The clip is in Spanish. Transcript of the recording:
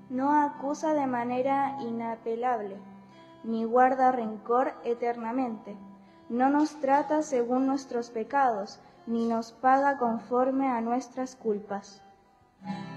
no acusa de manera inapelable, ni guarda rencor eternamente. No nos trata según nuestros pecados, ni nos paga conforme a nuestras culpas.